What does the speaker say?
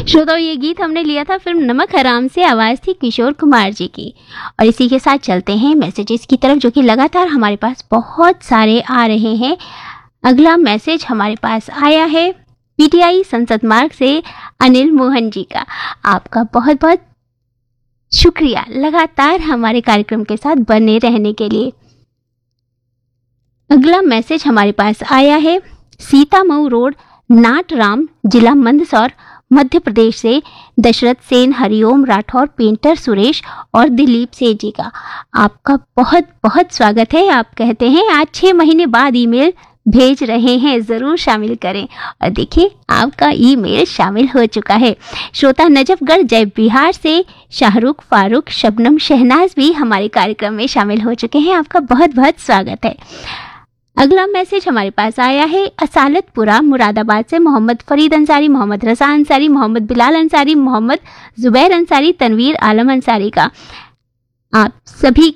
श्रोताओं, ये गीत हमने लिया था फिल्म नमक हराम से, आवाज़ थी किशोर कुमार जी की। और इसी के साथ चलते हैं मैसेजेस की तरफ, जो कि लगातार हमारे पास बहुत सारे आ रहे हैं। अगला मैसेज हमारे पास आया है पीटीआई संसद मार्ग से अनिल मोहन जी का। आपका बहुत बहुत शुक्रिया लगातार हमारे कार्यक्रम के साथ बने रहने के लिए। अगला मैसेज हमारे पास आया है सीतामऊ रोड, नाटराम, जिला मंदसौर, मध्य प्रदेश से दशरथ सेन, हरिओम राठौर, पेंटर सुरेश और दिलीप सेठ जी का। आपका बहुत बहुत स्वागत है। आप कहते हैं आज 6 महीने बाद ईमेल भेज रहे हैं, ज़रूर शामिल करें। और देखिए, आपका ईमेल शामिल हो चुका है। श्रोता नजफगढ़ जय बिहार से शाहरुख, फारूक, शबनम, शहनाज भी हमारे कार्यक्रम में शामिल हो चुके हैं। आपका बहुत बहुत स्वागत है। अगला मैसेज हमारे पास आया है असालतपुरा, मुरादाबाद से मोहम्मद फरीद अंसारी, मोहम्मद रजा अंसारी, मोहम्मद बिलाल अंसारी, मोहम्मद जुबैर अंसारी, तनवीर आलम अंसारी का। आप सभी